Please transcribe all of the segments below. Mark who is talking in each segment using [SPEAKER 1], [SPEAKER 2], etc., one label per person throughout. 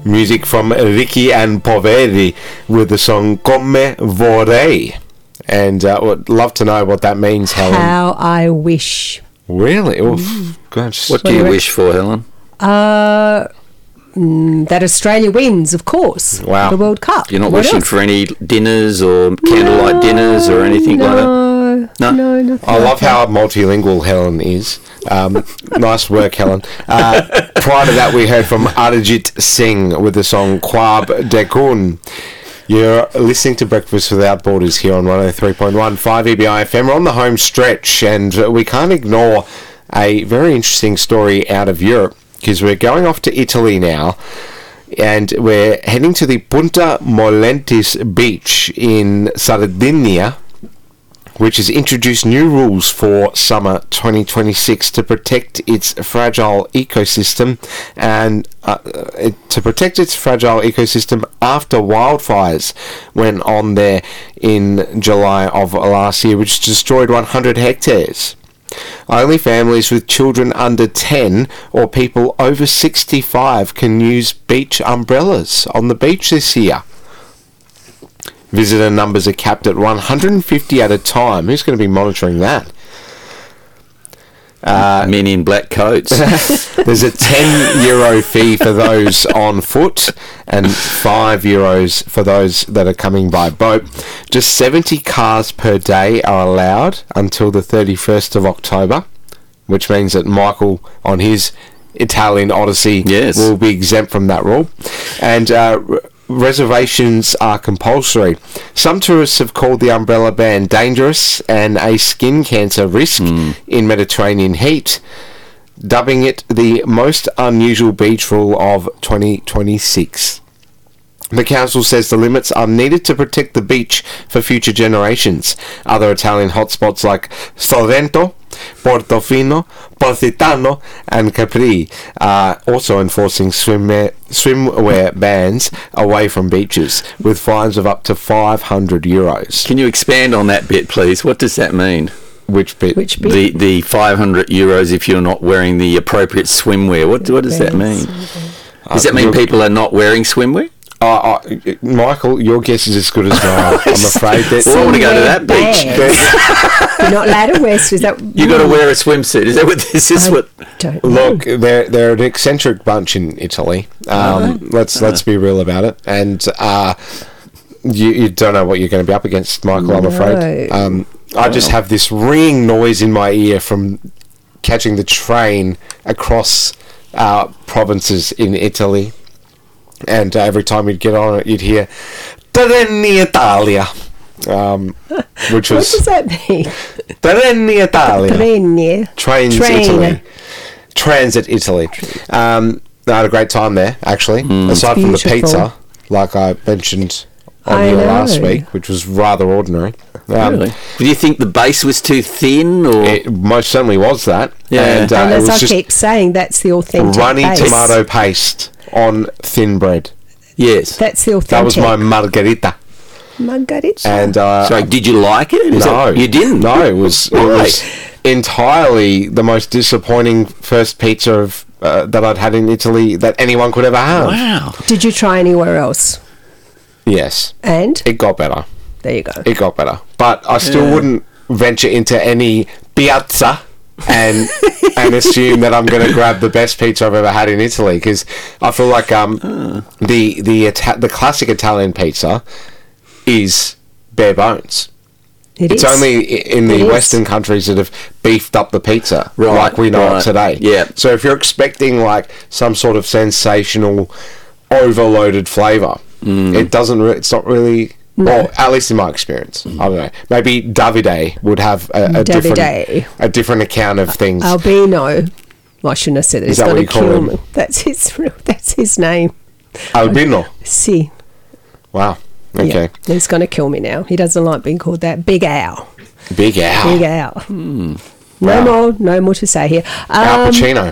[SPEAKER 1] Music from Ricky and Poveri with the song Come Vorrei. And would love to know what that means, Helen.
[SPEAKER 2] How I wish.
[SPEAKER 1] Really? Oof. Gosh.
[SPEAKER 3] What do you wish for, Helen?
[SPEAKER 2] That Australia wins, of course.
[SPEAKER 1] Wow.
[SPEAKER 2] The World Cup.
[SPEAKER 3] You're not
[SPEAKER 2] What
[SPEAKER 3] wishing
[SPEAKER 2] else?
[SPEAKER 3] for any dinners or candlelight dinners or anything like that? No?
[SPEAKER 2] No, nothing.
[SPEAKER 1] I love how multilingual Helen is. Nice work, Helen. Prior to that, we heard from Arijit Singh with the song Khwab Dekun. You're listening to Breakfast Without Borders here on 103.15 EBI FM. We're on the home stretch, and we can't ignore a very interesting story out of Europe, because we're going off to Italy now, and we're heading to the Punta Molentis beach in Sardinia, which has introduced new rules for summer 2026 to protect its fragile ecosystem after wildfires went on there in July of last year, which destroyed 100 hectares. Only families with children under 10 or people over 65 can use beach umbrellas on the beach this year. Visitor numbers are capped at 150 at a time. Who's going to be monitoring that?
[SPEAKER 3] Men in black coats.
[SPEAKER 1] There's a €10 fee for those on foot and €5 for those that are coming by boat. Just 70 cars per day are allowed until the 31st of October, which means that Michael, on his Italian Odyssey, will be exempt from that rule. And reservations are compulsory. Some tourists have called the umbrella ban dangerous and a skin cancer risk in Mediterranean heat, dubbing it the most unusual beach rule of 2026. The council says the limits are needed to protect the beach for future generations. Other Italian hotspots like Sorrento, Portofino, Positano and Capri are also enforcing swimwear bans away from beaches, with fines of up to €500.
[SPEAKER 3] Can you expand on that bit, please? What does that mean?
[SPEAKER 1] Which bit?
[SPEAKER 3] The €500 if you're not wearing the appropriate swimwear. What does that mean? Does that mean people are not wearing swimwear?
[SPEAKER 1] Michael, your guess is as good as mine. I'm afraid that.
[SPEAKER 3] Well, I want to go to that beach.
[SPEAKER 2] You're not allowed to wear. Is that
[SPEAKER 3] you got to wear a swimsuit? Is that what this is?
[SPEAKER 2] Don't know.
[SPEAKER 1] Look, they're an eccentric bunch in Italy. Let's be real about it. And you don't know what you're going to be up against, Michael. I'm afraid. I just have this ringing noise in my ear from catching the train across provinces in Italy. And every time you'd get on it, you'd hear Treni Italia, which was...
[SPEAKER 2] What does that mean?
[SPEAKER 1] Treni Italia.
[SPEAKER 2] Trains
[SPEAKER 1] Italy. Transit Italy. I had a great time there, actually, aside from the pizza, like I mentioned on here last week, which was rather ordinary.
[SPEAKER 3] Really? Do you think the base was too thin? Or
[SPEAKER 1] it most certainly was that.
[SPEAKER 3] Yeah.
[SPEAKER 1] And
[SPEAKER 2] as I keep saying, that's the authentic
[SPEAKER 1] runny
[SPEAKER 2] base.
[SPEAKER 1] tomato paste on thin bread.
[SPEAKER 3] Yes.
[SPEAKER 2] That's the authentic.
[SPEAKER 1] That was my margherita.
[SPEAKER 2] Margherita.
[SPEAKER 1] And
[SPEAKER 3] so did you like it?
[SPEAKER 1] No,
[SPEAKER 3] you didn't.
[SPEAKER 1] No, it was entirely the most disappointing first pizza of that I'd had in Italy that anyone could ever have.
[SPEAKER 3] Wow.
[SPEAKER 2] Did you try anywhere else?
[SPEAKER 1] Yes.
[SPEAKER 2] And
[SPEAKER 1] it got better.
[SPEAKER 2] There you go.
[SPEAKER 1] It got better, but I still wouldn't venture into any piazza and assume that I'm going to grab the best pizza I've ever had in Italy, because I feel like the classic Italian pizza is bare bones. It's only in the Western countries that have beefed up the pizza like we know it today.
[SPEAKER 3] Yeah.
[SPEAKER 1] So if you're expecting like some sort of sensational overloaded flavour, it doesn't. It's not really. No. Well, at least in my experience, I don't know. Maybe Davide would have a different account of things.
[SPEAKER 2] Albino. Well, I shouldn't have said that.
[SPEAKER 1] Is that what you call him?
[SPEAKER 2] That's his name.
[SPEAKER 1] Albino.
[SPEAKER 2] Si.
[SPEAKER 1] Wow. Okay.
[SPEAKER 2] Yeah, he's going to kill me now. He doesn't like being called that. Big Al.
[SPEAKER 1] Big Al.
[SPEAKER 2] Big Al. No more to say here.
[SPEAKER 1] Al Pacino.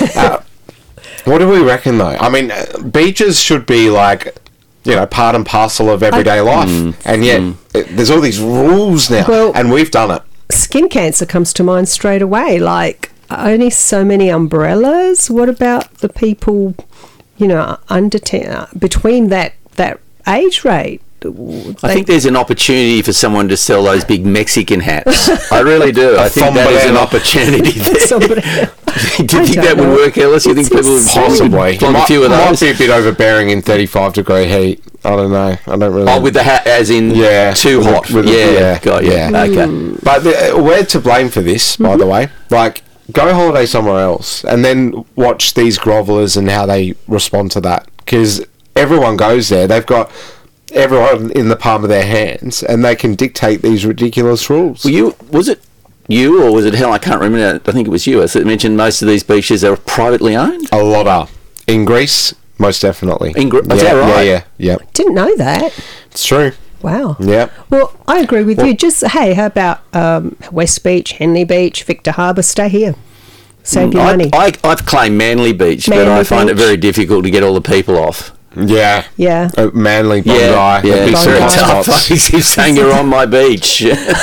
[SPEAKER 1] What do we reckon, though? I mean, beaches should be like, part and parcel of everyday life. And yet, there's all these rules now, and we've done it.
[SPEAKER 2] Skin cancer comes to mind straight away. Like, only so many umbrellas. What about the people under 10, between that age rate.
[SPEAKER 3] I think there's an opportunity for someone to sell those big Mexican hats. I really do. I think that is an opportunity there. Do you think that would work, Ellis? You think people would
[SPEAKER 1] possibly
[SPEAKER 3] flog a few of those?
[SPEAKER 1] Might be a bit overbearing in 35-degree heat. I don't know. I don't really.
[SPEAKER 3] Oh, with the hat, as in too hot.
[SPEAKER 1] Got you.
[SPEAKER 3] Okay.
[SPEAKER 1] But we're to blame for this, by the way. Like, go holiday somewhere else, and then watch these grovelers and how they respond to that. Because everyone goes there. They've got everyone in the palm of their hands, and they can dictate these ridiculous rules.
[SPEAKER 3] Was it you or was it Helen? I can't remember. I think it was you. As it mentioned, most of these beaches are privately owned.
[SPEAKER 1] A lot are. In Greece, most definitely.
[SPEAKER 3] Is that right?
[SPEAKER 1] Yeah.
[SPEAKER 2] Didn't know that.
[SPEAKER 1] It's true.
[SPEAKER 2] Wow.
[SPEAKER 1] Yeah.
[SPEAKER 2] Well, I agree with you. Just, hey, how about West Beach, Henley Beach, Victor Harbour? Stay here. Save your money.
[SPEAKER 3] I've claimed Manly Beach, but I find it very difficult to get all the people off.
[SPEAKER 1] Yeah.
[SPEAKER 2] Yeah.
[SPEAKER 1] Manly, Bondi.
[SPEAKER 3] Yeah.
[SPEAKER 1] It's
[SPEAKER 3] very tough. He keeps saying you're on my beach.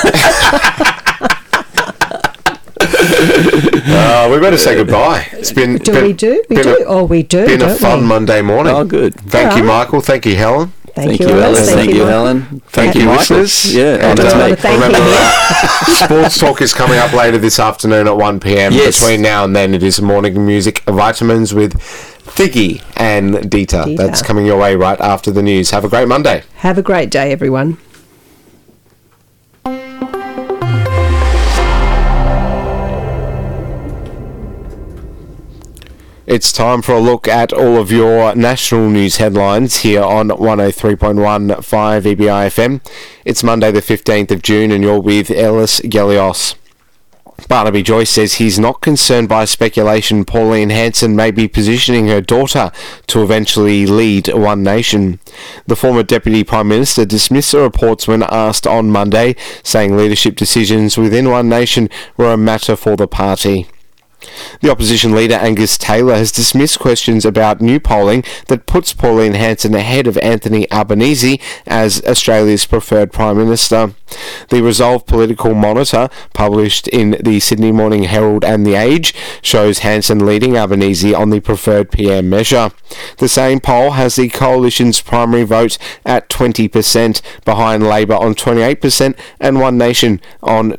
[SPEAKER 1] We better say goodbye. It's been.
[SPEAKER 2] We do.
[SPEAKER 1] Been a fun Monday morning.
[SPEAKER 3] Oh, good.
[SPEAKER 1] Thank you, Michael. Thank you, Helen.
[SPEAKER 2] Thank you,
[SPEAKER 3] Ellis. Thank you, Helen.
[SPEAKER 1] Thank you, listeners.
[SPEAKER 3] Yeah,
[SPEAKER 1] and
[SPEAKER 3] me.
[SPEAKER 1] Sports Talk is coming up later this afternoon at 1 p.m.
[SPEAKER 3] Yes.
[SPEAKER 1] Between now and then, it is Morning Music Vitamins with Thiggy and Dita. That's coming your way right after the news. Have a great Monday.
[SPEAKER 2] Have a great day, everyone.
[SPEAKER 1] It's time for a look at all of your national news headlines here on 103.15 EBI FM. It's Monday the 15th of June and you're with Ellis Gelios. Barnaby Joyce says he's not concerned by speculation Pauline Hanson may be positioning her daughter to eventually lead One Nation. The former Deputy Prime Minister dismissed the reports when asked on Monday, saying leadership decisions within One Nation were a matter for the party. The opposition leader Angus Taylor has dismissed questions about new polling that puts Pauline Hanson ahead of Anthony Albanese as Australia's preferred Prime Minister. The Resolve Political Monitor, published in the Sydney Morning Herald and The Age, shows Hanson leading Albanese on the preferred PM measure. The same poll has the coalition's primary vote at 20%, behind Labor on 28% and One Nation on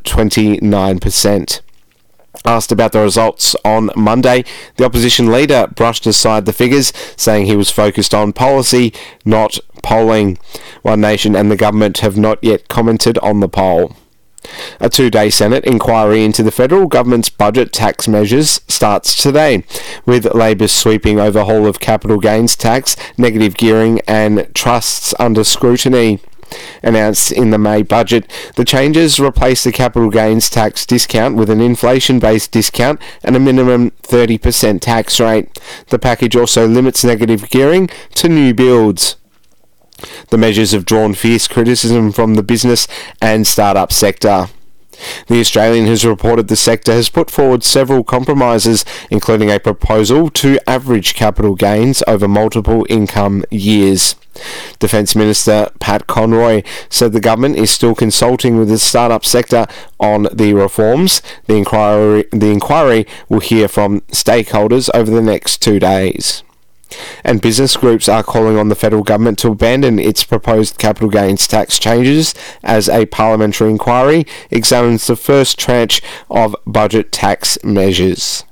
[SPEAKER 1] 29%. Asked about the results on Monday, the opposition leader brushed aside the figures, saying he was focused on policy, not polling. One Nation and the government have not yet commented on the poll. A two-day Senate inquiry into the federal government's budget tax measures starts today, with Labor's sweeping overhaul of capital gains tax, negative gearing and trusts under scrutiny. Announced in the May budget, the changes replace the capital gains tax discount with an inflation-based discount and a minimum 30% tax rate. The package also limits negative gearing to new builds. The measures have drawn fierce criticism from the business and startup sector. The Australian has reported the sector has put forward several compromises, including a proposal to average capital gains over multiple income years. Defence Minister Pat Conroy said the government is still consulting with the startup sector on the reforms. The inquiry will hear from stakeholders over the next 2 days. And business groups are calling on the federal government to abandon its proposed capital gains tax changes as a parliamentary inquiry examines the first tranche of budget tax measures.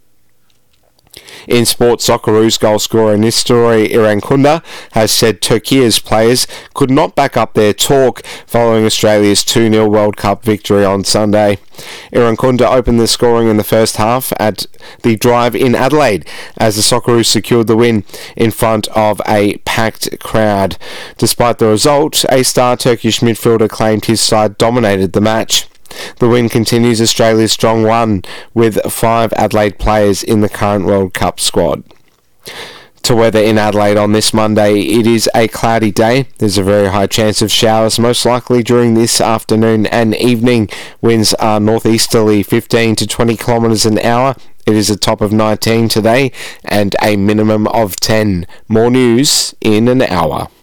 [SPEAKER 1] In sport, Socceroos goal scorer Nestori Irankunda has said Turkey's players could not back up their talk following Australia's 2-0 World Cup victory on Sunday. Irankunda opened the scoring in the first half at the Drive in Adelaide as the Socceroos secured the win in front of a packed crowd. Despite the result, a star Turkish midfielder claimed his side dominated the match. The win continues Australia's strong run with 5 Adelaide players in the current World Cup squad. To weather in Adelaide on this Monday, it is a cloudy day. There's a very high chance of showers, most likely during this afternoon and evening. Winds are northeasterly 15 to 20 kilometres an hour. It is a top of 19 today and a minimum of 10. More news in an hour.